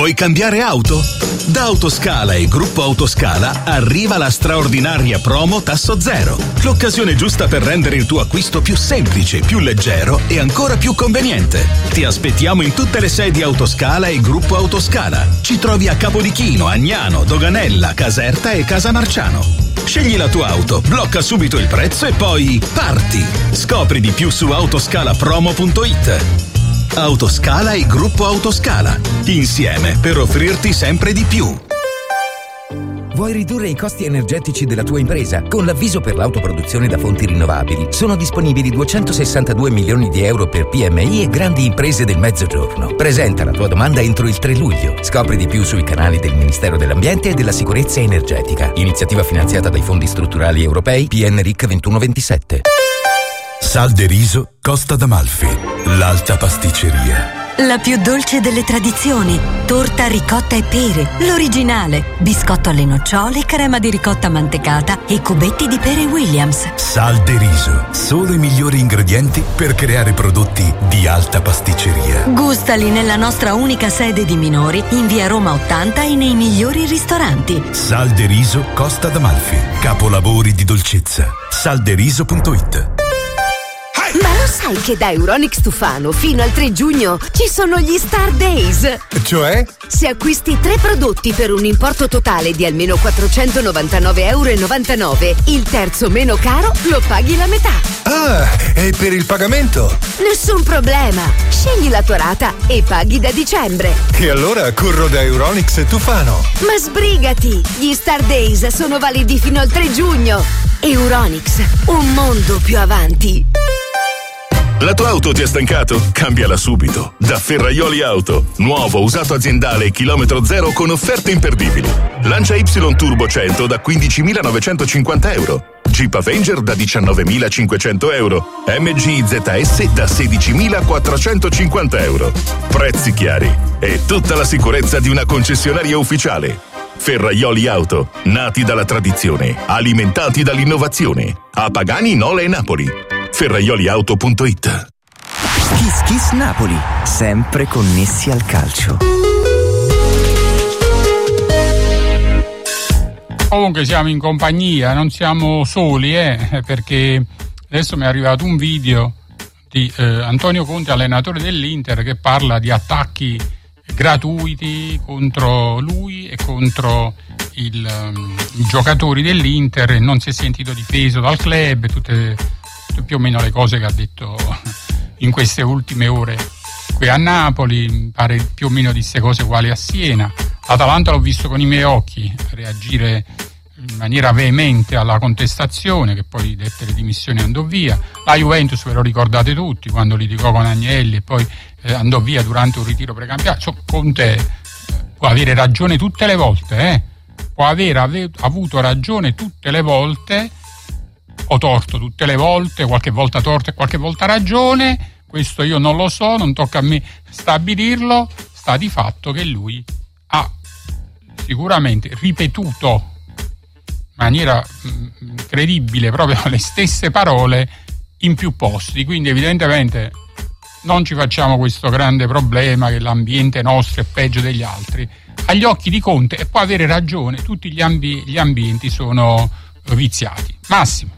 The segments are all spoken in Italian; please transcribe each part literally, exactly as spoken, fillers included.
Vuoi cambiare auto? Da Autoscala e Gruppo Autoscala arriva la straordinaria promo Tasso Zero. L'occasione giusta per rendere il tuo acquisto più semplice, più leggero e ancora più conveniente. Ti aspettiamo in tutte le sedi Autoscala e Gruppo Autoscala. Ci trovi a Capodichino, Agnano, Doganella, Caserta e Casamarciano. Scegli la tua auto, blocca subito il prezzo e poi parti! Scopri di più su autoscalapromo punto it. Autoscala e Gruppo Autoscala, insieme per offrirti sempre di più. Vuoi ridurre i costi energetici della tua impresa? Con l'avviso per l'autoproduzione da fonti rinnovabili sono disponibili duecentosessantadue milioni di euro per P M I e grandi imprese del Mezzogiorno. Presenta la tua domanda entro il tre luglio. Scopri di più sui canali del Ministero dell'Ambiente e della Sicurezza Energetica. Iniziativa finanziata dai fondi strutturali europei P N R I C ventuno ventisette. Sal de riso Costa d'Amalfi, l'alta pasticceria. La più dolce delle tradizioni, torta ricotta e pere, l'originale, biscotto alle nocciole, crema di ricotta mantecata e cubetti di pere Williams. Sal de riso, solo i migliori ingredienti per creare prodotti di alta pasticceria. Gustali nella nostra unica sede di Minori, in via Roma ottanta e nei migliori ristoranti. Sal de riso Costa d'Amalfi, capolavori di dolcezza. salderiso punto it. Ma lo sai che da Euronics Tufano fino al tre giugno ci sono gli Star Days? Cioè? Se acquisti tre prodotti per un importo totale di almeno quattrocentonovantanove virgola novantanove euro, il terzo meno caro lo paghi la metà. Ah, e per il pagamento? Nessun problema. Scegli la tua rata e paghi da dicembre. E allora corro da Euronics Tufano. Ma sbrigati! Gli Star Days sono validi fino al tre giugno. Euronics, un mondo più avanti. La tua auto ti ha stancato? Cambiala subito. Da Ferraioli Auto. Nuovo, usato aziendale, chilometro zero con offerte imperdibili. Lancia Y Turbo cento da quindicimilanovecentocinquanta euro. Jeep Avenger da diciannovemilacinquecento euro. M G Z S da sedicimilaquattrocentocinquanta euro. Prezzi chiari e tutta la sicurezza di una concessionaria ufficiale. Ferraioli Auto, nati dalla tradizione, alimentati dall'innovazione. A Pagani, Nola e Napoli. ferraioliauto punto it. Kiss Kiss Napoli, sempre connessi al calcio. Comunque siamo in compagnia, non siamo soli, eh, perché adesso mi è arrivato un video di eh, Antonio Conte, allenatore dell'Inter, che parla di attacchi gratuiti contro lui e contro il, um, i giocatori dell'Inter, e non si è sentito difeso dal club, tutte, tutte più o meno le cose che ha detto in queste ultime ore qui a Napoli. Mi pare più o meno disse cose uguali a Siena. L'Atalanta l'ho visto con i miei occhi reagire in maniera veemente alla contestazione, che poi dette le dimissioni e andò via. La Juventus, ve lo ricordate tutti, quando litigò con Agnelli e poi eh, andò via durante un ritiro precampionato. Insomma, Conte eh, può avere ragione tutte le volte, eh? può aver ave- avuto ragione tutte le volte, o torto tutte le volte, qualche volta torto e qualche volta ragione. Questo io non lo so, non tocca a me stabilirlo. Sta di fatto che lui ha sicuramente ripetuto in maniera mh, credibile proprio le stesse parole in più posti, quindi evidentemente non ci facciamo questo grande problema che l'ambiente nostro è peggio degli altri. Agli occhi di Conte, e può avere ragione, tutti gli, ambi- gli ambienti sono viziati. Massimo.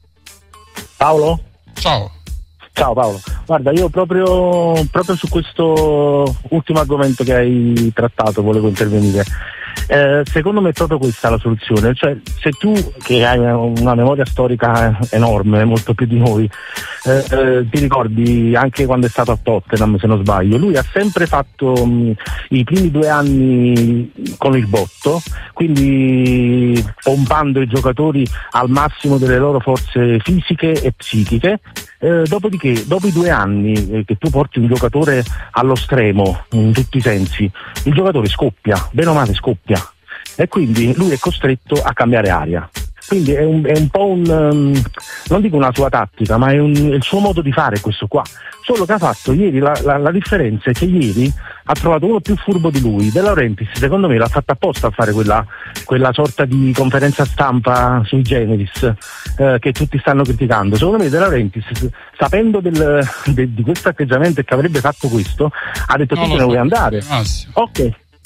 Paolo? Ciao. Ciao Paolo, guarda, io proprio, proprio su questo ultimo argomento che hai trattato volevo intervenire. Eh, secondo me è proprio questa la soluzione, cioè se tu, che hai una memoria storica enorme, molto più di noi, eh, eh, ti ricordi anche quando è stato a Tottenham, se non sbaglio, lui ha sempre fatto mh, i primi due anni con il botto, quindi pompando i giocatori al massimo delle loro forze fisiche e psichiche. Eh, dopodiché, dopo i due anni eh, che tu porti un giocatore allo stremo in tutti i sensi, il giocatore scoppia, bene o male scoppia, e quindi lui è costretto a cambiare aria. Quindi è un, è un po' un, um, non dico una sua tattica, ma è, un, è il suo modo di fare questo qua. Solo che ha fatto ieri, la, la, la differenza è che ieri ha trovato uno più furbo di lui. De Laurentiis secondo me l'ha fatta apposta a fare quella, quella sorta di conferenza stampa sui generis eh, che tutti stanno criticando. Secondo me De Laurentiis, sapendo del, de, di questo atteggiamento e che avrebbe fatto questo, ha detto: tu te ne vuoi andare. Massimo. Ok.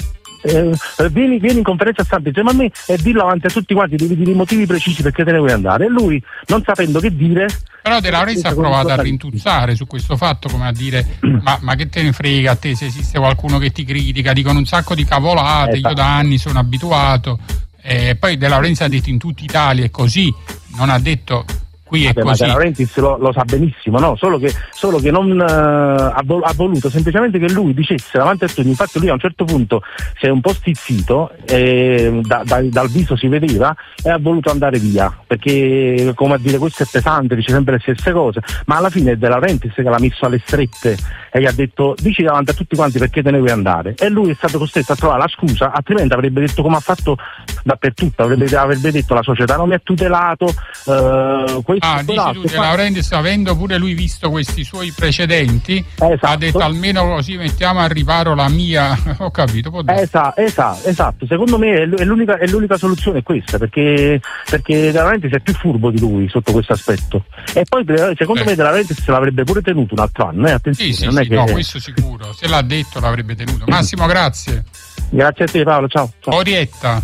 eh, vieni, vieni in conferenza stampa insieme a me e dillo avanti a tutti quanti, devi dire i motivi precisi perché te ne vuoi andare. E lui, non sapendo che dire... Però De Laurentiis ha provato a rintuzzare su questo fatto, come a dire ma, ma che te ne frega a te se esiste qualcuno che ti critica, dicono un sacco di cavolate, esatto. Io da anni sono abituato. E poi De Laurentiis ha detto in tutta Italia è così, non ha detto qui è Vabbè, così. Ma De Laurentiis lo, lo sa benissimo, no? Solo che, solo che non uh, ha, vol- ha voluto semplicemente che lui dicesse davanti a tutti. Infatti lui a un certo punto si è un po' stizzito, e da, da, dal viso si vedeva, e ha voluto andare via, perché come a dire questo è pesante, dice sempre le stesse cose, ma alla fine è De Laurentiis che l'ha messo alle strette e gli ha detto dici davanti a tutti quanti perché te ne vuoi andare, e lui è stato costretto a trovare la scusa, altrimenti avrebbe detto come ha fatto dappertutto, avrebbe, avrebbe detto la società non mi ha tutelato, uh, questo Ah, dici tu, De Laurentiis, avendo pure lui visto questi suoi precedenti, esatto. Ha detto almeno così mettiamo a riparo la mia. Ho capito, può dare. Esatto, esatto, esatto. Secondo me è l'unica, è l'unica soluzione è questa, perché perché De Laurentiis è più furbo di lui sotto questo aspetto. E poi secondo eh. me De Laurentiis se l'avrebbe pure tenuto un altro anno, eh? Attenzione, sì, sì, non sì, è che... no, questo sicuro, se l'ha detto l'avrebbe tenuto. Massimo, grazie. Grazie a te Paolo, ciao. ciao. Orietta.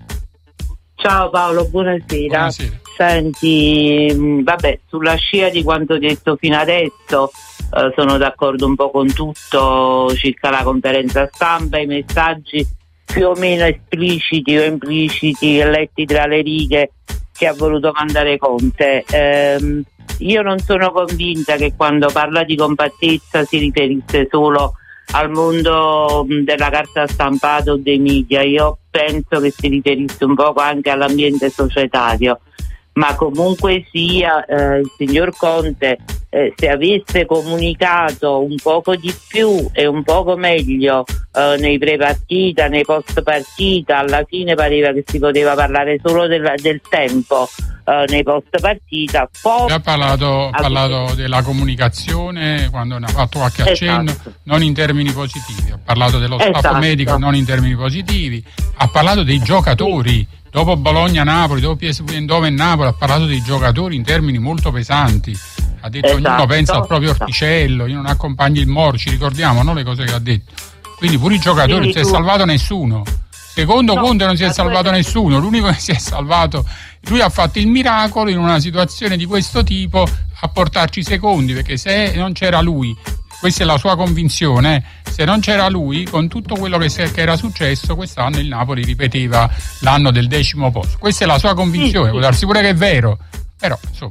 Ciao Paolo, buonasera. Buonasera. Senti, vabbè, sulla scia di quanto detto fino adesso, eh, sono d'accordo un po' con tutto circa la conferenza stampa, i messaggi più o meno espliciti o impliciti letti tra le righe che ha voluto mandare Conte. Eh, io non sono convinta che quando parla di compattezza si riferisse solo al mondo della carta stampata o dei media. Io penso che si riferisse un poco anche all'ambiente societario, ma comunque sia eh, il signor Conte eh, se avesse comunicato un poco di più e un poco meglio eh, nei pre-partita, nei post-partita, alla fine pareva che si poteva parlare solo del, del tempo eh, nei post-partita. Poi ha parlato, ha parlato della comunicazione quando ne ha fatto qualche accenno, esatto. Non in termini positivi, ha parlato dello staff esatto. medico non in termini positivi, ha parlato dei giocatori. Dopo Bologna-Napoli, dopo P S V Eindhoven e Napoli, ha parlato dei giocatori in termini molto pesanti. Ha detto esatto. Ognuno pensa al proprio orticello, io non accompagni il moro, ci ricordiamo, no, le cose che ha detto. Quindi pure i giocatori Quindi non si tu... è salvato nessuno. Secondo no, Conte non si è salvato quello... nessuno, l'unico che si è salvato, lui ha fatto il miracolo in una situazione di questo tipo a portarci secondi, perché se non c'era lui, questa è la sua convinzione, se non c'era lui, con tutto quello che, che era successo, quest'anno il Napoli ripeteva l'anno del decimo posto. Questa è la sua convinzione, sì, può darsi pure che è vero, però insomma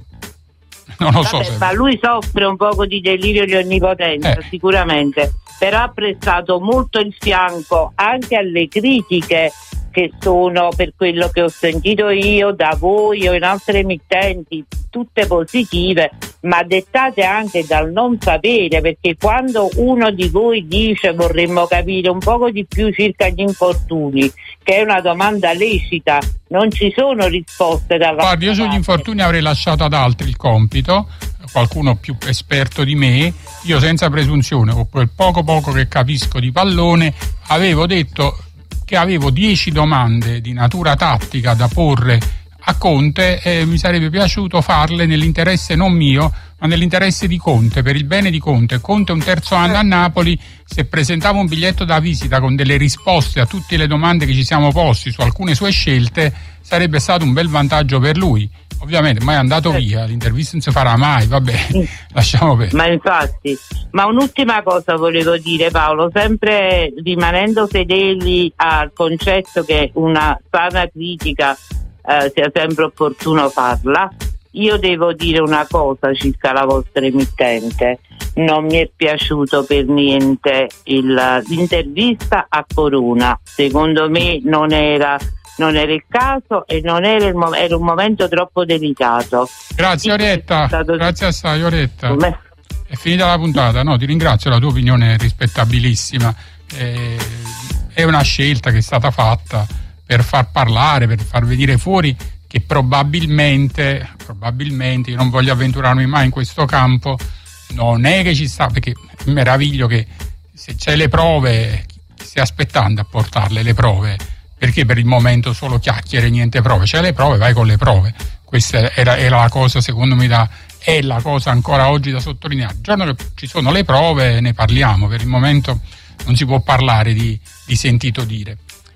non lo Vabbè, so se... Ma lui soffre un poco di delirio di onnipotenza, eh. sicuramente, però ha prestato molto il fianco anche alle critiche che sono, per quello che ho sentito io da voi o in altre emittenti, tutte positive, ma dettate anche dal non sapere, perché quando uno di voi dice vorremmo capire un poco di più circa gli infortuni, che è una domanda lecita, non ci sono risposte dalla Guardi, io sugli infortuni avrei lasciato ad altri il compito, qualcuno più esperto di me. Io senza presunzione, con quel poco poco che capisco di pallone, avevo detto che avevo dieci domande di natura tattica da porre a Conte e mi sarebbe piaciuto farle nell'interesse non mio, ma nell'interesse di Conte, per il bene di Conte. Conte un terzo anno a Napoli, se presentava un biglietto da visita con delle risposte a tutte le domande che ci siamo posti su alcune sue scelte, sarebbe stato un bel vantaggio per lui. Ovviamente mai è andato via, l'intervista non si farà mai, vabbè, lasciamo perdere. Ma infatti, ma un'ultima cosa volevo dire, Paolo, sempre rimanendo fedeli al concetto che una sana critica eh, sia sempre opportuno farla. Io devo dire una cosa circa la vostra emittente: non mi è piaciuto per niente il, l'intervista a Corona, secondo me non era non era il caso e non era, il mo- era un momento troppo delicato. Grazie Orietta, stato... grazie assai Orietta. Come? È finita la puntata, no? Ti ringrazio, la tua opinione è rispettabilissima, eh, è una scelta che è stata fatta per far parlare, per far venire fuori che probabilmente, probabilmente, io non voglio avventurarmi mai in questo campo, non è che ci sta, perché mi meraviglio che se c'è le prove, stai aspettando a portarle le prove, perché per il momento solo chiacchiere, niente prove. C'è le prove, vai con le prove. Questa era, era la cosa, secondo me, da, è la cosa ancora oggi da sottolineare. Il giorno che ci sono le prove ne parliamo, per il momento non si può parlare di, di sentito dire.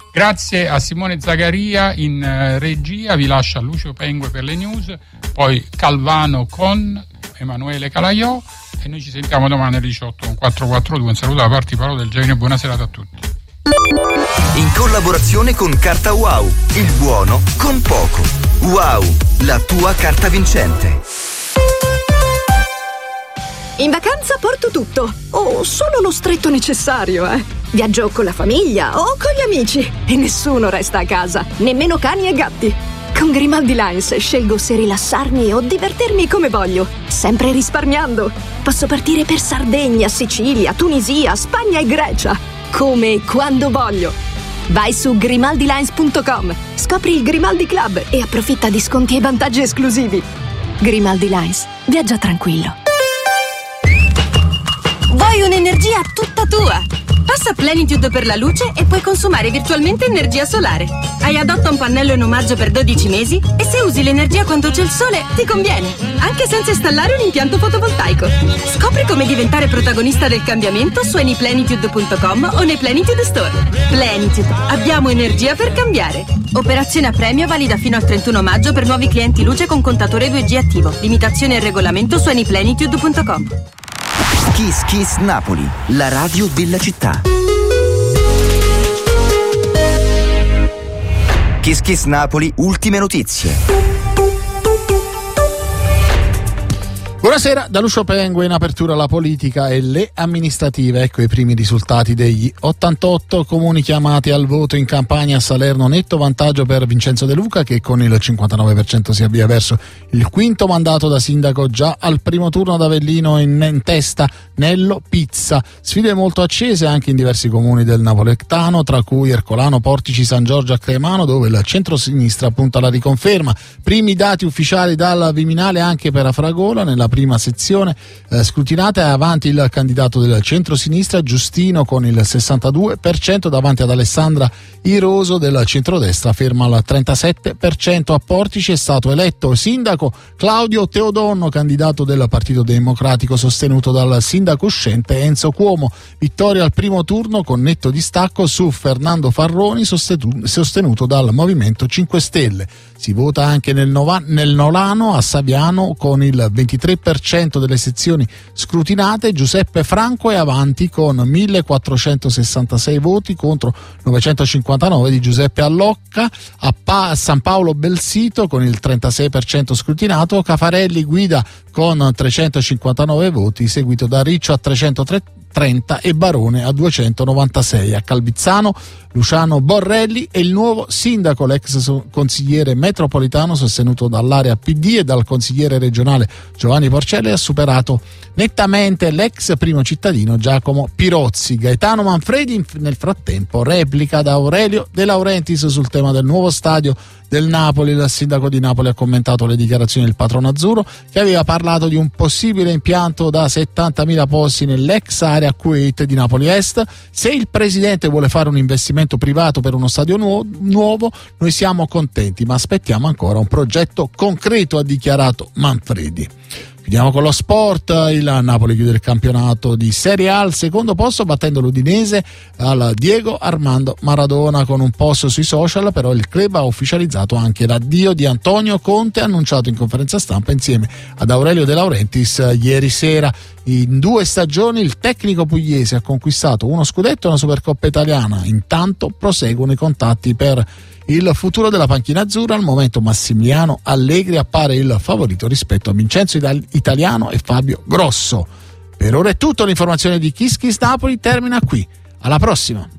Grazie a Simone Zagaria in uh, regia, vi lascia Lucio Pengue per le news, poi Calvano con Emanuele Calaiò e noi ci sentiamo domani alle diciotto con quattro quattro due. Un saluto da parte di Paolo Del Genio e buona serata a tutti. In collaborazione con Carta Wow, il buono con poco. Wow, la tua carta vincente. In vacanza porto tutto, o solo lo stretto necessario, eh. Viaggio con la famiglia o con gli amici e nessuno resta a casa, nemmeno cani e gatti. Con Grimaldi Lines scelgo se rilassarmi o divertirmi come voglio, sempre risparmiando. Posso partire per Sardegna, Sicilia, Tunisia, Spagna e Grecia, come e quando voglio. Vai su grimaldi lines punto com, scopri il Grimaldi Club e approfitta di sconti e vantaggi esclusivi. Grimaldi Lines, viaggia tranquillo. Vuoi un'energia tutta tua? Passa Plenitude per la luce e puoi consumare virtualmente energia solare. Hai adotta un pannello in omaggio per dodici mesi e se usi l'energia quando c'è il sole ti conviene, anche senza installare un impianto fotovoltaico. Scopri come diventare protagonista del cambiamento su any plenitude punto com o nei Plenitude Store. Plenitude, abbiamo energia per cambiare. Operazione a premio valida fino al trentuno maggio per nuovi clienti luce con contatore due G attivo. Limitazioni e regolamento su any plenitude punto com. Kiss Kiss Napoli, la radio della città. Kiss Kiss Napoli, ultime notizie. Buonasera, da Lucio Pengue in apertura la politica e le amministrative. Ecco i primi risultati degli ottantotto comuni chiamati al voto in Campania. A Salerno netto vantaggio per Vincenzo De Luca che con il cinquantanove per cento si avvia verso il quinto mandato da sindaco. Già al primo turno ad Avellino in, in testa Nello Pizza. Sfide molto accese anche in diversi comuni del napoletano, tra cui Ercolano, Portici, San Giorgio a Cremano, dove il centro-sinistra punta alla riconferma. Primi dati ufficiali dal Viminale anche per Afragola. Nella prima sezione eh, scrutinata è avanti il candidato del centro-sinistra Giustino con il sessantadue per cento, davanti ad Alessandra Iroso del centrodestra ferma al trentasette per cento. A Portici è stato eletto sindaco Claudio Teodonno, candidato del Partito Democratico sostenuto dal sindaco uscente Enzo Cuomo. Vittoria al primo turno con netto distacco su Fernando Farroni sostenuto dal Movimento cinque Stelle. Si vota anche nel, Nova- nel Nolano a Saviano con il ventitré per cento delle sezioni scrutinate. Giuseppe Franco è avanti con millequattrocentosessantasei voti contro novecentocinquantanove di Giuseppe Allocca. A, pa- a San Paolo Belsito con il trentasei per cento scrutinato. Cafarelli guida con trecentocinquantanove voti, seguito da Riccio a trecentotrenta e Barone a duecentonovantasei. A Calvizzano Luciano Borrelli è il nuovo sindaco, l'ex consigliere metropolitano sostenuto dall'area P D e dal consigliere regionale Giovanni Porcelli ha superato nettamente l'ex primo cittadino Giacomo Pirozzi. Gaetano Manfredi nel frattempo replica da Aurelio De Laurentiis sul tema del nuovo stadio del Napoli. Il sindaco di Napoli ha commentato le dichiarazioni del patrono azzurro che aveva parlato di un possibile impianto da settantamila posti nell'ex area Kuwait di Napoli Est. Se il presidente vuole fare un investimento privato per uno stadio nuovo, nuovo noi siamo contenti, ma aspettiamo ancora un progetto concreto, ha dichiarato Manfredi. Chiudiamo con lo sport. Il Napoli chiude il campionato di Serie A al secondo posto battendo l'Udinese al Diego Armando Maradona con un post sui social. Però il club ha ufficializzato anche l'addio di Antonio Conte, annunciato in conferenza stampa insieme ad Aurelio De Laurentiis ieri sera. In due stagioni il tecnico pugliese ha conquistato uno scudetto e una Supercoppa italiana. Intanto proseguono i contatti per il futuro della panchina azzurra. Al momento Massimiliano Allegri appare il favorito rispetto a Vincenzo Italiano e Fabio Grosso. Per ora è tutto, l'informazione di Kiss Kiss Napoli termina qui. Alla prossima!